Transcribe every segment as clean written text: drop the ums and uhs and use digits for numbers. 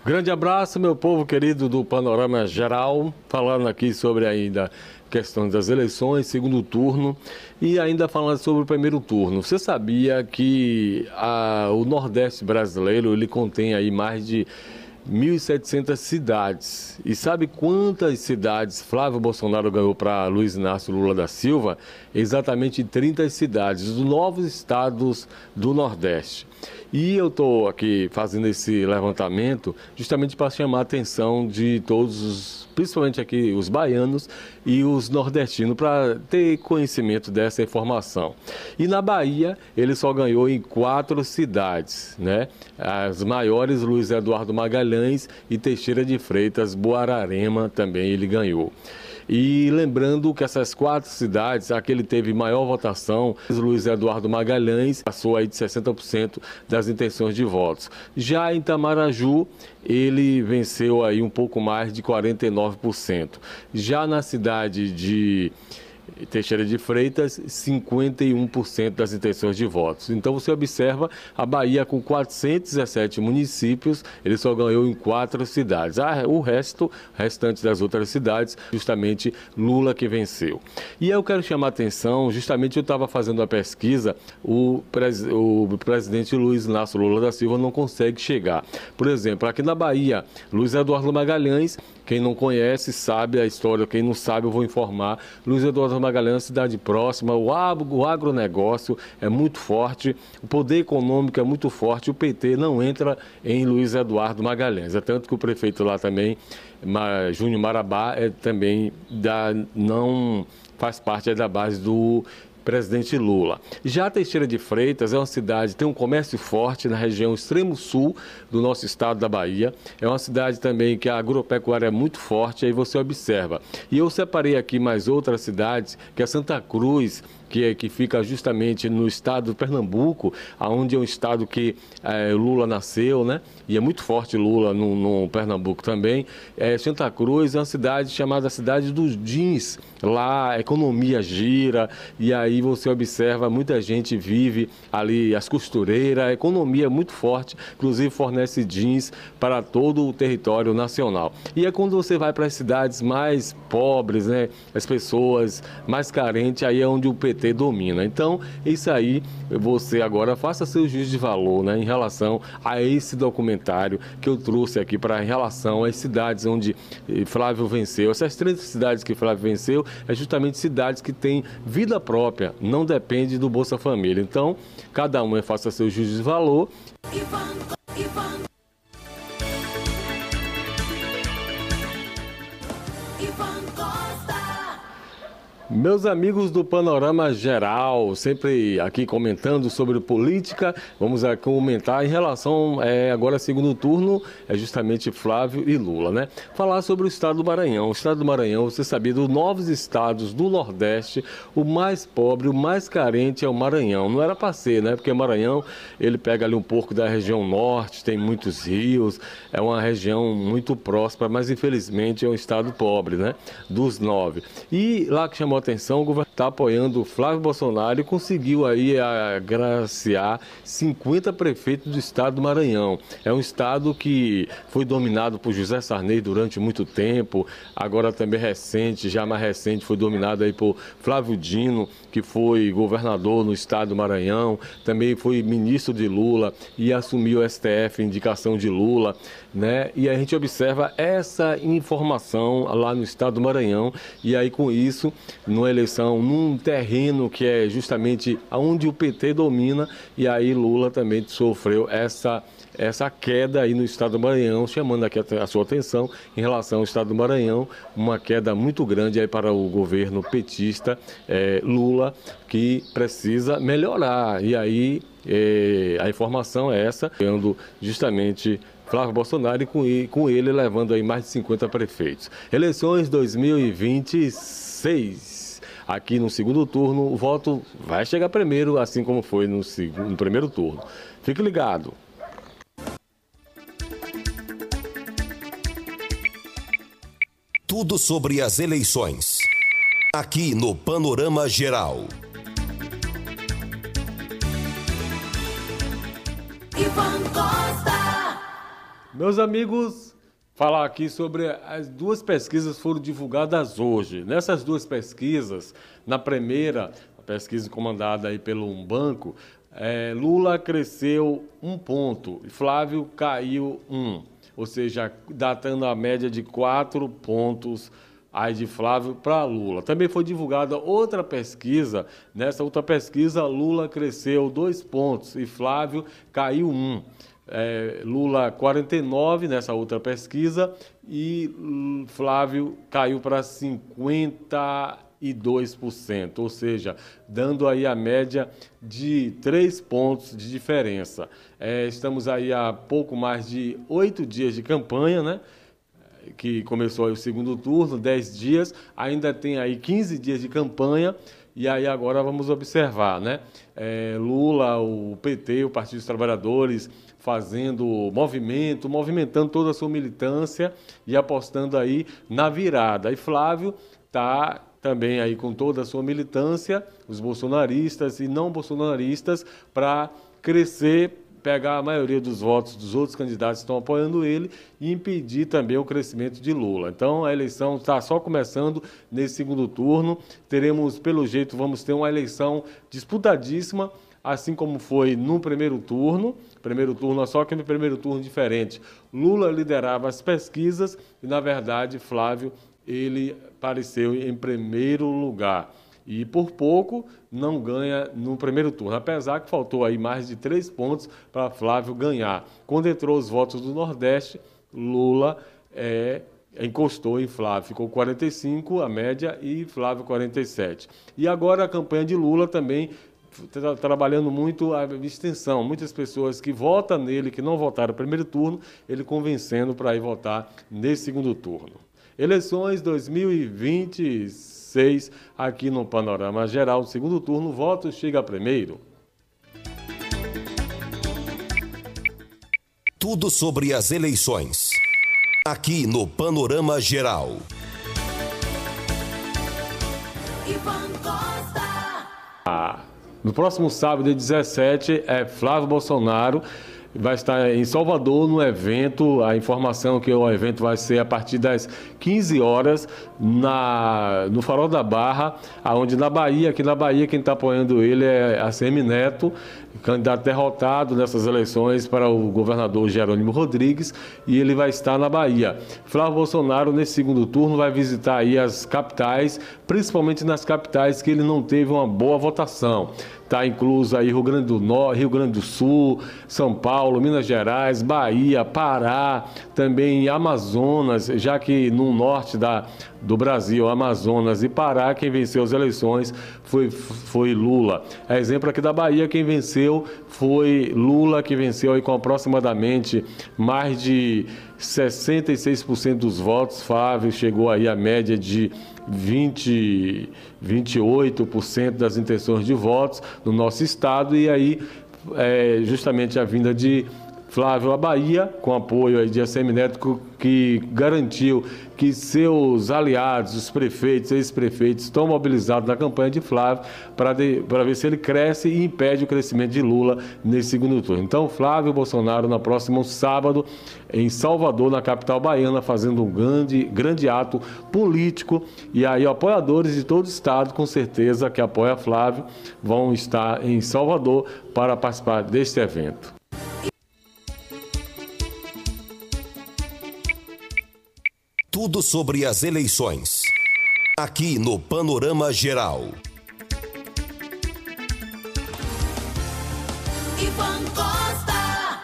Grande abraço, meu povo querido do Panorama Geral, falando aqui sobre ainda questões das eleições, segundo turno, e ainda falando sobre o primeiro turno. Você sabia que o Nordeste brasileiro ele contém aí mais de 1.700 cidades. E sabe quantas cidades Flávio Bolsonaro ganhou para Luiz Inácio Lula da Silva? Exatamente 30 cidades, dos novos estados do Nordeste. E eu estou aqui fazendo esse levantamento justamente para chamar a atenção de todos principalmente aqui os baianos e os nordestinos, para ter conhecimento dessa informação. E na Bahia, ele só ganhou em 4 cidades, né? As maiores, Luiz Eduardo Magalhães e Teixeira de Freitas, Buararema também ele ganhou. E lembrando que essas 4 cidades, a que ele teve maior votação, Luiz Eduardo Magalhães, passou aí de 60% das intenções de votos. Já em Itamaraju, ele venceu aí um pouco mais de 49%. Já na cidade de Teixeira de Freitas, 51% das intenções de votos. Então você observa a Bahia com 417 municípios, ele só ganhou em 4 cidades. O restante das outras cidades, justamente Lula que venceu. E eu quero chamar a atenção, justamente eu estava fazendo a pesquisa, o presidente Luiz Inácio Lula da Silva não consegue chegar. Por exemplo, aqui na Bahia, Luiz Eduardo Magalhães, quem não conhece sabe a história, quem não sabe eu vou informar. Luiz Eduardo Magalhães, cidade próxima, o agronegócio é muito forte, o poder econômico é muito forte, o PT não entra em Luiz Eduardo Magalhães. É tanto que o prefeito lá também, Júnior Marabá, também não faz parte da base do presidente Lula. Já Teixeira de Freitas é uma cidade, tem um comércio forte na região extremo sul do nosso estado da Bahia. É uma cidade também que a agropecuária é muito forte, aí você observa. E eu separei aqui mais outras cidades, que é Santa Cruz, que fica justamente no estado do Pernambuco, onde é um estado que Lula nasceu, né? E é muito forte Lula no Pernambuco também. Santa Cruz é uma cidade chamada Cidade dos jeans. Lá a economia gira e aí você observa, muita gente vive ali, as costureiras, a economia é muito forte, inclusive fornece jeans para todo o território nacional. E é quando você vai para as cidades mais pobres, né? As pessoas mais carentes, aí é onde o PT domina. Então, isso aí, você agora faça seu juízo de valor, né, em relação a esse documentário que eu trouxe aqui em relação às cidades onde Flávio venceu. Essas 30 cidades que Flávio venceu é justamente cidades que têm vida própria, não depende do Bolsa Família. Então, cada um faça seu juízo de valor. Meus amigos do Panorama Geral, sempre aqui comentando sobre política, vamos comentar em relação, agora segundo turno, é justamente Flávio e Lula, né? Falar sobre o estado do Maranhão. O estado do Maranhão, você sabia, dos novos estados do Nordeste, o mais pobre, o mais carente é o Maranhão. Não era para ser, né? Porque o Maranhão, ele pega ali um pouco da região norte, tem muitos rios, é uma região muito próspera, mas infelizmente é um estado pobre, né? Dos 9. E lá que chamou a atenção, o governo está apoiando o Flávio Bolsonaro e conseguiu aí agraciar 50 prefeitos do estado do Maranhão. É um estado que foi dominado por José Sarney durante muito tempo, agora também já mais recente, foi dominado aí por Flávio Dino, que foi governador no estado do Maranhão, também foi ministro de Lula e assumiu o STF, indicação de Lula, né? E a gente observa essa informação lá no estado do Maranhão, e aí com isso, numa eleição, num terreno que é justamente onde o PT domina, e aí Lula também sofreu essa queda aí no estado do Maranhão, chamando aqui a sua atenção em relação ao estado do Maranhão, uma queda muito grande aí para o governo petista Lula, que precisa melhorar. E aí a informação é essa, vendo justamente Flávio Bolsonaro e com ele levando aí mais de 50 prefeitos. Eleições 2026. Aqui no segundo turno, o voto vai chegar primeiro, assim como foi no primeiro turno. Fique ligado. Tudo sobre as eleições. Aqui no Panorama Geral. Meus amigos, falar aqui sobre as duas pesquisas que foram divulgadas hoje. Nessas duas pesquisas, na primeira, a pesquisa comandada aí pelo banco, Lula cresceu 1 ponto e Flávio caiu 1, ou seja, datando a média de 4 pontos aí de Flávio para Lula. Também foi divulgada outra pesquisa. Nessa outra pesquisa, Lula cresceu 2 pontos e Flávio caiu 1. Lula 49 nessa outra pesquisa e Flávio caiu para 52%, ou seja, dando aí a média de 3 pontos de diferença. Estamos aí há pouco mais de 8 dias de campanha, né? Que começou aí o segundo turno, 10 dias, ainda tem aí 15 dias de campanha, e aí agora vamos observar, né? Lula, o PT, o Partido dos Trabalhadores, fazendo movimentando toda a sua militância e apostando aí na virada. E Flávio está também aí com toda a sua militância, os bolsonaristas e não bolsonaristas, para crescer, pegar a maioria dos votos dos outros candidatos que estão apoiando ele e impedir também o crescimento de Lula. Então, a eleição está só começando nesse segundo turno. Teremos, pelo jeito, vamos ter uma eleição disputadíssima, assim como foi no primeiro turno. Só que no primeiro turno diferente. Lula liderava as pesquisas e, na verdade, Flávio, ele apareceu em primeiro lugar. E por pouco não ganha no primeiro turno, apesar que faltou aí mais de 3 pontos para Flávio ganhar. Quando entrou os votos do Nordeste, Lula encostou em Flávio, ficou 45 a média e Flávio 47. E agora a campanha de Lula também está trabalhando muito a extensão, muitas pessoas que votam nele, que não votaram no primeiro turno, ele convencendo para ir votar nesse segundo turno. Eleições 2026, aqui no Panorama Geral, segundo turno, voto chega primeiro. Tudo sobre as eleições, aqui no Panorama Geral. No próximo sábado, dia 17, Flávio Bolsonaro vai estar em Salvador no evento. A informação que o evento vai ser a partir das 15 horas no Farol da Barra, aonde aqui na Bahia, quem está apoiando ele é ACM Neto, candidato derrotado nessas eleições para o governador Jerônimo Rodrigues, e ele vai estar na Bahia. Flávio Bolsonaro, nesse segundo turno, vai visitar aí as capitais, principalmente nas capitais que ele não teve uma boa votação. Está incluso aí Rio Grande do Norte, Rio Grande do Sul, São Paulo, Minas Gerais, Bahia, Pará, também Amazonas, já que no norte do Brasil, Amazonas e Pará, quem venceu as eleições foi Lula. A exemplo aqui da Bahia, quem venceu foi Lula, que venceu aí com aproximadamente mais de 66% dos votos. Flávio chegou aí à média de 28% das intenções de votos no nosso estado, e aí justamente a vinda de Flávio à Bahia, com apoio aí de ACM Neto, que garantiu que seus aliados, os prefeitos, ex-prefeitos, estão mobilizados na campanha de Flávio para ver se ele cresce e impede o crescimento de Lula nesse segundo turno. Então, Flávio Bolsonaro, no próximo sábado, em Salvador, na capital baiana, fazendo um grande ato político. E aí, apoiadores de todo o estado, com certeza, que apoia Flávio, vão estar em Salvador para participar deste evento. Tudo sobre as eleições, aqui no Panorama Geral. Ivan Costa.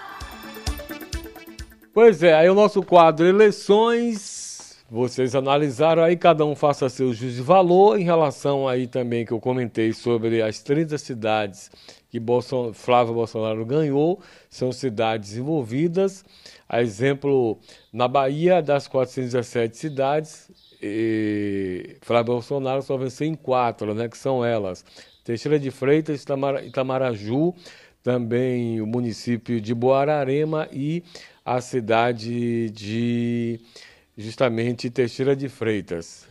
Pois é, aí o nosso quadro Eleições, vocês analisaram aí, cada um faça seu juízo de valor em relação aí também que eu comentei sobre as 30 cidades que Flávio Bolsonaro ganhou, são cidades envolvidas. A exemplo, na Bahia, das 417 cidades, Flávio Bolsonaro só venceu em 4, né, que são elas: Teixeira de Freitas, Itamaraju, também o município de Boararema e a cidade de, justamente, Teixeira de Freitas.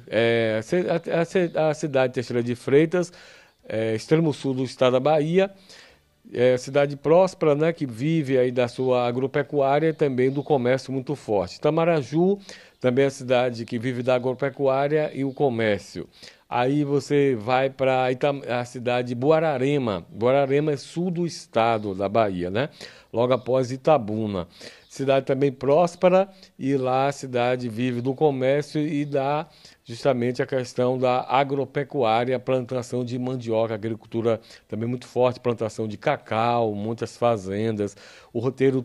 A cidade de Teixeira de Freitas, extremo sul do estado da Bahia, cidade próspera, né, que vive aí da sua agropecuária e também do comércio muito forte. Itamaraju também é a cidade que vive da agropecuária e o comércio. Aí você vai para a cidade de Buararema. Buararema é sul do estado da Bahia, né? Logo após Itabuna. Cidade também próspera e lá a cidade vive do comércio e da justamente a questão da agropecuária, plantação de mandioca, agricultura também muito forte, plantação de cacau, muitas fazendas, o roteiro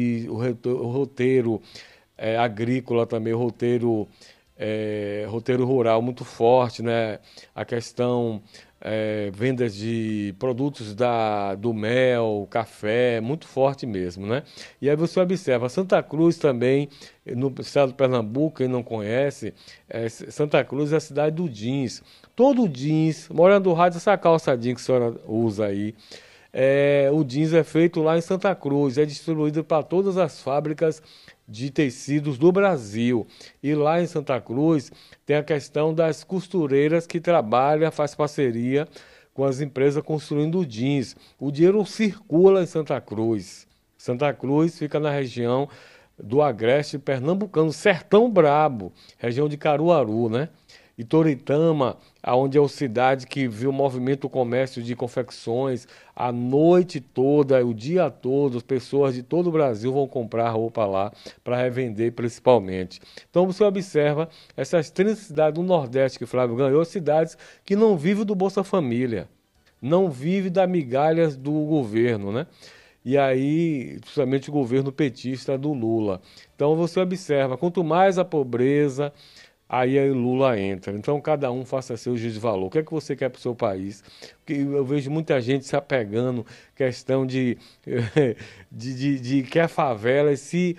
agrícola também, roteiro rural muito forte, né? A questão vendas de produtos do mel, café, muito forte mesmo, né? E aí você observa, Santa Cruz também, no estado de Pernambuco, quem não conhece, Santa Cruz é a cidade do jeans. Todo jeans, morando no rádio, essa calça jeans que a senhora usa aí, o jeans é feito lá em Santa Cruz, é distribuído para todas as fábricas de tecidos do Brasil. E lá em Santa Cruz tem a questão das costureiras que trabalham, faz parceria com as empresas construindo jeans. O dinheiro circula em Santa Cruz. Santa Cruz fica na região do agreste pernambucano, Sertão Brabo, região de Caruaru, né? E Toritama, onde é a cidade que viu o movimento do comércio de confecções, a noite toda, o dia todo, as pessoas de todo o Brasil vão comprar roupa lá para revender principalmente. Então você observa essas 30 cidades do Nordeste que o Flávio ganhou, cidades que não vivem do Bolsa Família, não vivem das migalhas do governo, né? E aí, justamente o governo petista do Lula. Então você observa, quanto mais a pobreza, aí o Lula entra. Então, cada um faça seu juízo de valor. O que é que você quer para o seu país? Porque eu vejo muita gente se apegando, questão de que a favela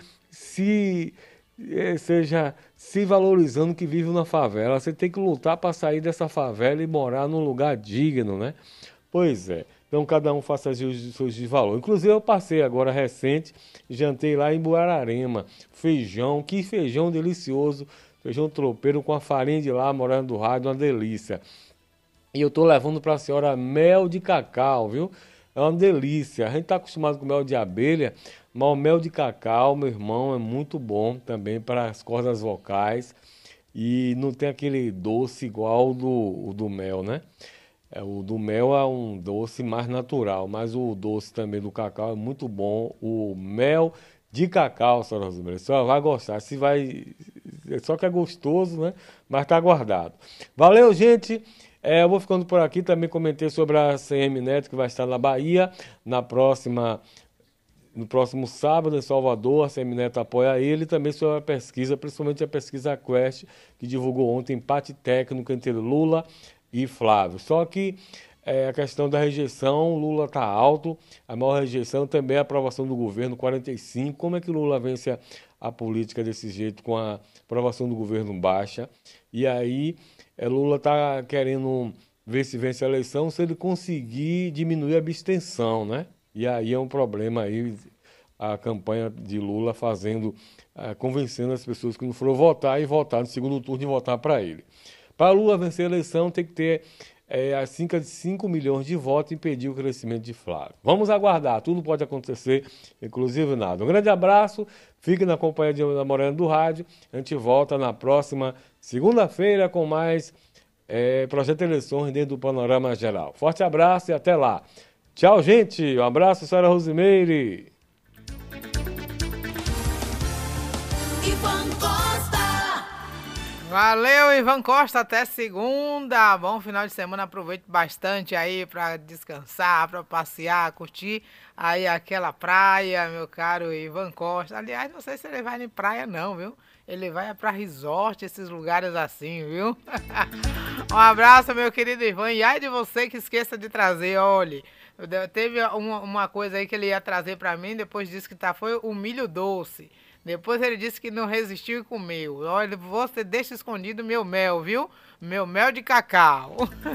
seja se valorizando que vive na favela. Você tem que lutar para sair dessa favela e morar num lugar digno, né? Pois é. Então, cada um faça seu juízo de valor. Inclusive, eu passei agora recente, jantei lá em Buararema. Feijão, que feijão delicioso. Feijão tropeiro com a farinha de lá, morando do rádio, uma delícia. E eu tô levando para a senhora mel de cacau, viu? É uma delícia. A gente tá acostumado com mel de abelha, mas o mel de cacau, meu irmão, é muito bom também para as cordas vocais. E não tem aquele doce igual o do mel, né? O do mel é um doce mais natural, mas o doce também do cacau é muito bom. O mel de cacau, senhora Rosemary, a senhora vai gostar. Só que é gostoso, né? Mas tá guardado. Valeu, gente. Eu vou ficando por aqui. Também comentei sobre a CM Neto, que vai estar na Bahia no próximo sábado, em Salvador. A CM Neto apoia ele. Também sobre a pesquisa, principalmente a pesquisa Quest, que divulgou ontem empate técnico entre Lula e Flávio. Só que a questão da rejeição, Lula está alto, a maior rejeição também é a aprovação do governo, 45%. Como é que Lula vence a política desse jeito, com a aprovação do governo baixa? E aí, Lula está querendo ver se vence a eleição, se ele conseguir diminuir a abstenção, né? E aí é um problema aí, a campanha de Lula convencendo as pessoas que não foram votar e votar no segundo turno e votar para ele. Para Lula vencer a eleição, tem que ter cerca de 5 milhões de votos e impedir o crescimento de Flávio. Vamos aguardar, tudo pode acontecer, inclusive nada. Um grande abraço, fique na companhia de Morena do Rádio. A gente volta na próxima segunda-feira com mais Projeto Eleições dentro do Panorama Geral. Forte abraço e até lá. Tchau, gente. Um abraço, senhora Rosemary. Ivan Costa. Valeu, Ivan Costa, até segunda. Bom final de semana, aproveite bastante aí para descansar, para passear, curtir aí aquela praia, meu caro Ivan Costa. Aliás, não sei se ele vai em praia não, viu? Ele vai para resort, esses lugares assim, viu? Um abraço, meu querido Ivan. E ai de você que esqueça de trazer, olha, teve uma coisa aí que ele ia trazer para mim, depois disse que foi o milho doce. Depois ele disse que não resistiu e comeu. Olha, você deixa escondido meu mel, viu? Meu mel de cacau.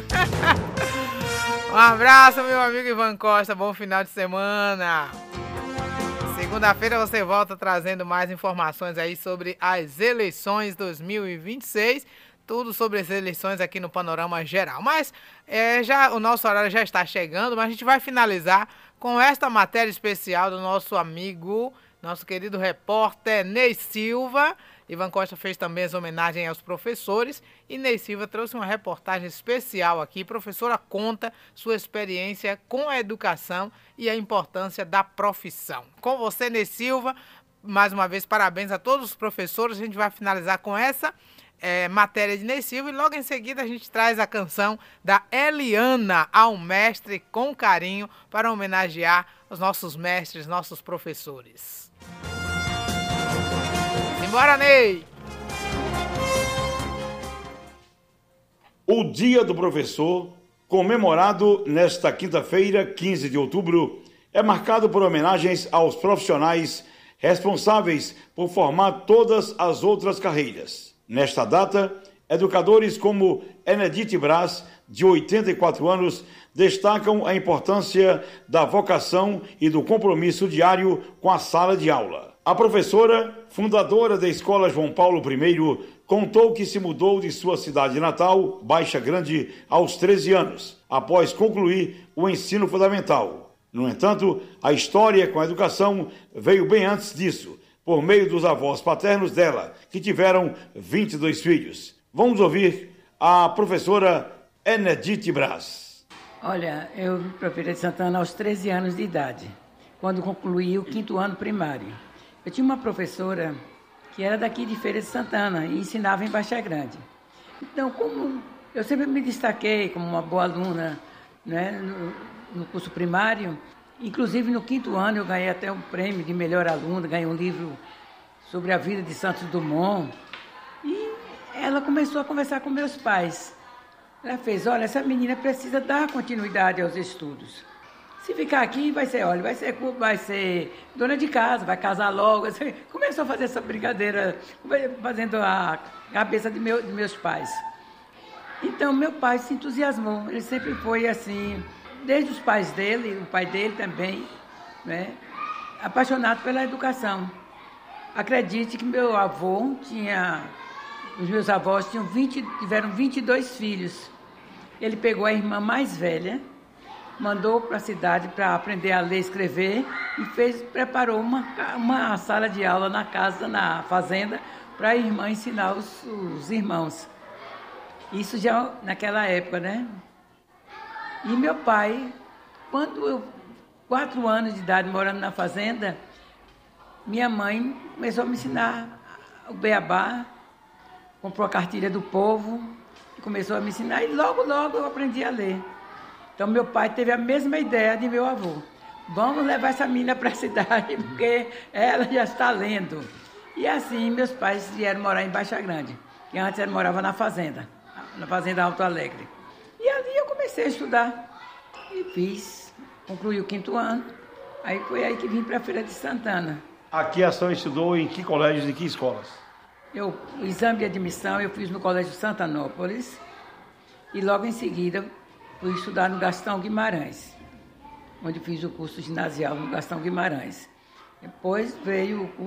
Um abraço, meu amigo Ivan Costa. Bom final de semana. Segunda-feira você volta trazendo mais informações aí sobre as eleições 2026. tudo sobre as eleições aqui no Panorama Geral. Mas o nosso horário já está chegando, mas a gente vai finalizar com esta matéria especial do nosso amigo, nosso querido repórter Ney Silva. Ivan Costa fez também as homenagens aos professores e Ney Silva trouxe uma reportagem especial aqui. Professora conta sua experiência com a educação e a importância da profissão. Com você, Ney Silva, mais uma vez parabéns a todos os professores. A gente vai finalizar com essa matéria de Ney Silva e logo em seguida a gente traz a canção da Eliana, Ao Mestre com Carinho, para homenagear os nossos mestres, nossos professores. Bora, Ney! O Dia do Professor, comemorado nesta quinta-feira, 15 de outubro, é marcado por homenagens aos profissionais responsáveis por formar todas as outras carreiras. Nesta data, educadores como Enedith Braz, de 84 anos, destacam a importância da vocação e do compromisso diário com a sala de aula. A professora, fundadora da Escola João Paulo I, contou que se mudou de sua cidade natal, Baixa Grande, aos 13 anos, após concluir o ensino fundamental. No entanto, a história com a educação veio bem antes disso, por meio dos avós paternos dela, que tiveram 22 filhos. Vamos ouvir a professora Enedith Braz. Olha, eu vim para Feira de Santana aos 13 anos de idade, quando concluí o 5º ano primário. Eu tinha uma professora que era daqui de Feira de Santana e ensinava em Baixa Grande. Então, como eu sempre me destaquei como uma boa aluna, né, no curso primário, inclusive no 5º ano eu ganhei até um prêmio de melhor aluna, ganhei um livro sobre a vida de Santos Dumont. E ela começou a conversar com meus pais. Ela fez, olha, essa menina precisa dar continuidade aos estudos. Se ficar aqui, vai ser dona de casa, vai casar logo. Começou a fazer essa brincadeira, fazendo a cabeça de meus pais. Então, meu pai se entusiasmou. Ele sempre foi assim, desde os pais dele, o pai dele também, né, apaixonado pela educação. Acredite que os meus avós tiveram 22 filhos. Ele pegou a irmã mais velha, mandou para a cidade para aprender a ler e escrever e preparou uma sala de aula na fazenda, para a irmã ensinar os irmãos. Isso já naquela época, né? E meu pai, quando eu, 4 anos de idade, morando na fazenda, minha mãe começou a me ensinar o beabá, comprou a cartilha do povo, começou a me ensinar e logo eu aprendi a ler. Então, meu pai teve a mesma ideia de meu avô. Vamos levar essa menina para a cidade, porque ela já está lendo. E assim, meus pais vieram morar em Baixa Grande, que antes ele morava na fazenda Alto Alegre. E ali eu comecei a estudar e concluí o 5º ano. Aí foi aí que vim para a Feira de Santana. Aqui a senhora estudou em que colégios e que escolas? O exame de admissão eu fiz no Colégio Santanópolis e logo em seguida fui estudar no Gastão Guimarães, onde fiz o curso ginasial no Gastão Guimarães. Depois veio o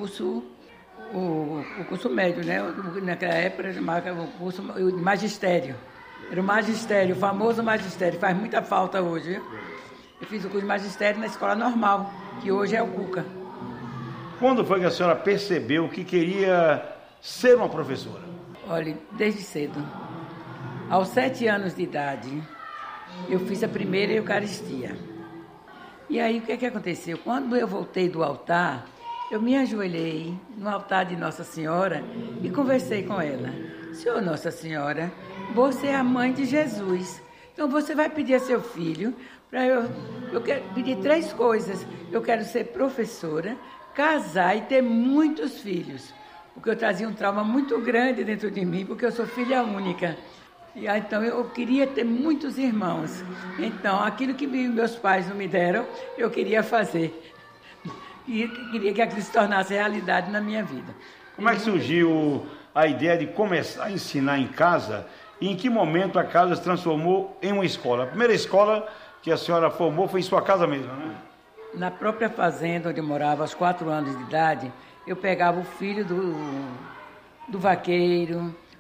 curso médio, né? Naquela época chamava o curso de magistério. Era o magistério, o famoso magistério, faz muita falta hoje. Viu? Eu fiz o curso de magistério na escola normal, que hoje é o CUCA. Quando foi que a senhora percebeu que queria ser uma professora? Olha, desde cedo. Aos 7 anos de idade, eu fiz a primeira Eucaristia. E aí, o que aconteceu? Quando eu voltei do altar, eu me ajoelhei no altar de Nossa Senhora e conversei com ela. Senhor Nossa Senhora, você é a mãe de Jesus. Então, você vai pedir a seu filho para eu quero pedir 3 coisas. Eu quero ser professora, casar e ter muitos filhos. Porque eu trazia um trauma muito grande dentro de mim, porque eu sou filha única. E então eu queria ter muitos irmãos. Então, aquilo que meus pais não me deram, eu queria fazer. E queria que aquilo se tornasse realidade na minha vida. Como é que surgiu a ideia de começar a ensinar em casa? E em que momento a casa se transformou em uma escola? A primeira escola que a senhora formou foi em sua casa mesmo, né? Na própria fazenda onde eu morava, aos 4 anos de idade, eu pegava o filho do vaqueiro,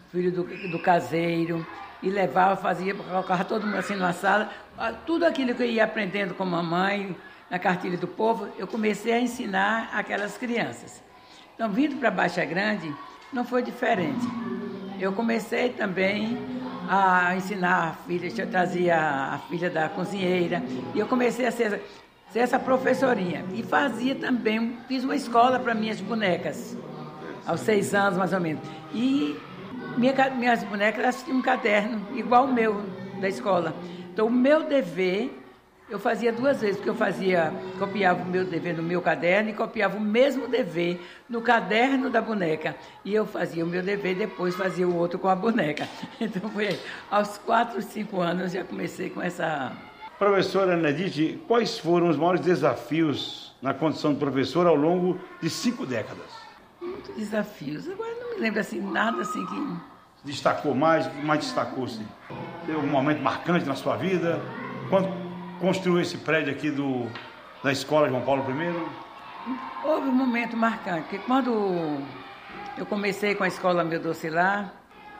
filho do caseiro, e levava, colocava todo mundo assim numa sala. Tudo aquilo que eu ia aprendendo com a mamãe, na cartilha do povo, eu comecei a ensinar aquelas crianças. Então, vindo para Baixa Grande, não foi diferente. Eu comecei também a ensinar a filha, eu trazia a filha da cozinheira, e eu comecei a ser essa professorinha. E fazia também, fiz uma escola para minhas bonecas, aos 6 anos mais ou menos. E minhas bonecas, elas tinham um caderno igual o meu, da escola. Então, o meu dever, eu fazia 2 vezes, porque copiava o meu dever no meu caderno e copiava o mesmo dever no caderno da boneca. E eu fazia o meu dever e depois fazia o outro com a boneca. Então, foi aos 4, 5 anos, já comecei com essa... Professora Nedite, quais foram os maiores desafios na condição de professora ao longo de 5 décadas? Muitos desafios. Agora não me lembro assim, nada assim que... Destacou mais, o que mais destacou-se? Teve algum momento marcante na sua vida? Quando construiu esse prédio aqui da Escola João Paulo I? Houve um momento marcante, porque quando eu comecei com a escola Meu Doce Lar,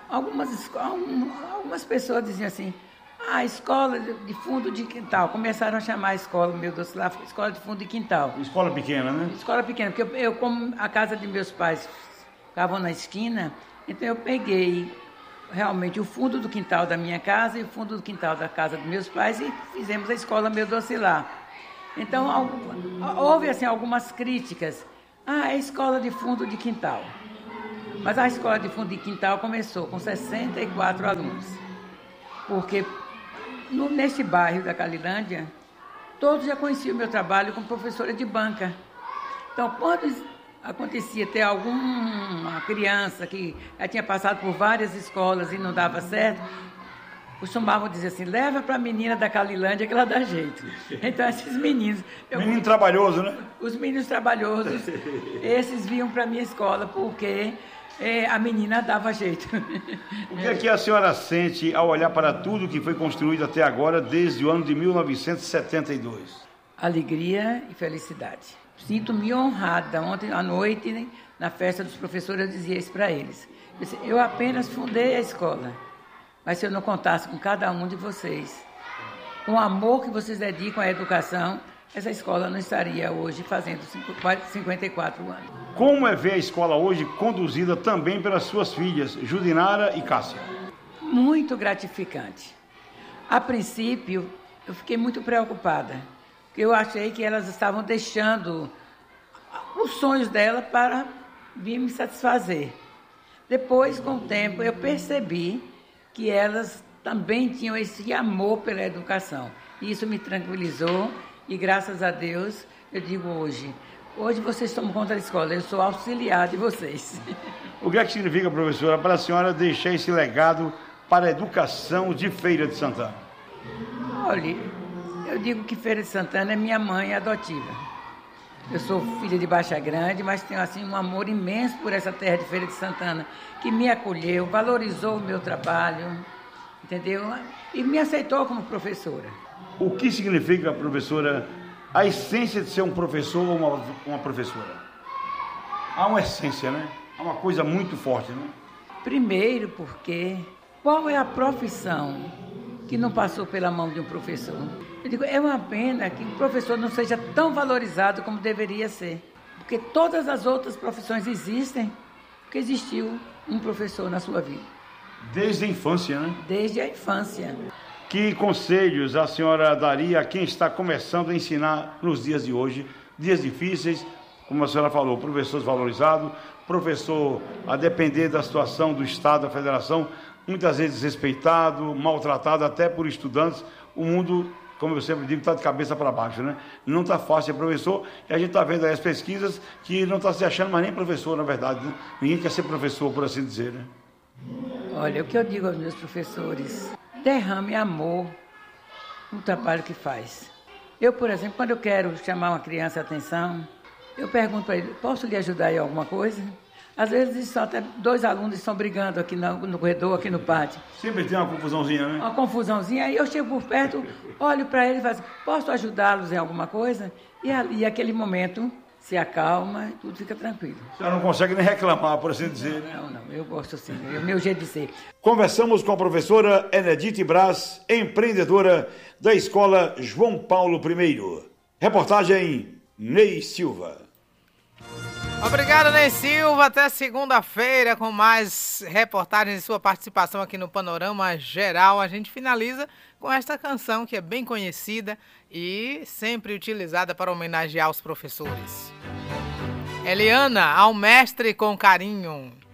algumas pessoas diziam assim, a escola de fundo de quintal. Começaram a chamar a escola Meu Doce Lar, escola de fundo de quintal. Escola pequena, né? Escola pequena, porque eu como a casa de meus pais ficavam na esquina, então eu peguei realmente o fundo do quintal da minha casa e o fundo do quintal da casa dos meus pais e fizemos a escola Meu Doce Lar. Então, houve assim, algumas críticas. É escola de fundo de quintal. Mas a escola de fundo de quintal começou com 64 alunos. Porque neste bairro da Calilândia, todos já conheciam o meu trabalho como professora de banca. Então, quando acontecia ter alguma criança que já tinha passado por várias escolas e não dava certo, costumavam dizer assim, leva para a menina da Calilândia que ela dá jeito. Então, esses meninos... Menino trabalhoso, né? Os meninos trabalhosos, esses vinham para a minha escola, porque a menina dava jeito. O que é que a senhora sente ao olhar para tudo que foi construído até agora, desde o ano de 1972? Alegria e felicidade. Sinto-me honrada. Ontem à noite, na festa dos professores, eu dizia isso para eles. Eu apenas fundei a escola, mas se eu não contasse com cada um de vocês, com o amor que vocês dedicam à educação, essa escola não estaria hoje fazendo 54 anos. Como é ver a escola hoje conduzida também pelas suas filhas, Judinara e Cássia? Muito gratificante. A princípio, eu fiquei muito preocupada, porque eu achei que elas estavam deixando os sonhos dela para vir me satisfazer. Depois, com o tempo, eu percebi que elas também tinham esse amor pela educação. Isso me tranquilizou e, graças a Deus, eu digo hoje vocês tomam conta da escola, eu sou auxiliar de vocês. O que é que significa, professora, para a senhora deixar esse legado para a educação de Feira de Santana? Olha, eu digo que Feira de Santana é minha mãe adotiva. Eu sou filha de Baixa Grande, mas tenho assim um amor imenso por essa terra de Feira de Santana, que me acolheu, valorizou o meu trabalho, entendeu? E me aceitou como professora. O que significa, professora, a essência de ser um professor ou uma professora? Há uma essência, né? Há uma coisa muito forte, né? Primeiro porque qual é a profissão que não passou pela mão de um professor? Eu digo, é uma pena que o professor não seja tão valorizado como deveria ser. Porque todas as outras profissões existem porque existiu um professor na sua vida. Desde a infância, né? Desde a infância. Que conselhos a senhora daria a quem está começando a ensinar nos dias de hoje? Dias difíceis, como a senhora falou, professor desvalorizado, professor a depender da situação do Estado, da Federação, muitas vezes desrespeitado, maltratado até por estudantes. O mundo, como eu sempre digo, está de cabeça para baixo, né? Não está fácil ser professor, e a gente está vendo aí as pesquisas que não está se achando mais nem professor, na verdade, né? Ninguém quer ser professor, por assim dizer, né? Olha, o que eu digo aos meus professores, derrame amor no trabalho que faz. Eu, por exemplo, quando eu quero chamar uma criança a atenção, eu pergunto para ele, posso lhe ajudar em alguma coisa? Às vezes só até 2 alunos estão brigando aqui no corredor, aqui no pátio. Sempre tem uma confusãozinha, né? Uma confusãozinha, aí eu chego por perto, olho para ele e falo assim, posso ajudá-los em alguma coisa? E ali, aquele momento, se acalma e tudo fica tranquilo. A senhora não consegue nem reclamar, por assim dizer, né? Não, eu gosto assim, é o meu jeito de ser. Conversamos com a professora Enedite Braz, empreendedora da Escola João Paulo I. Reportagem Ney Silva. Obrigado, Ney Silva. Até segunda-feira com mais reportagens e sua participação aqui no Panorama Geral. A gente finaliza com esta canção que é bem conhecida e sempre utilizada para homenagear os professores. Eliana, ao mestre com carinho.